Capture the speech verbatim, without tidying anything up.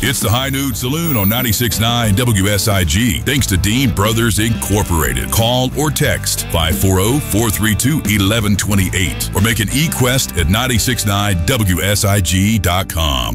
It's the High Noon Saloon on ninety-six point nine W S I G. Thanks to Dean Brothers Incorporated. Call or text five four zero, four three two, one one two eight or make an e-quest at nine six nine W S I G dot com.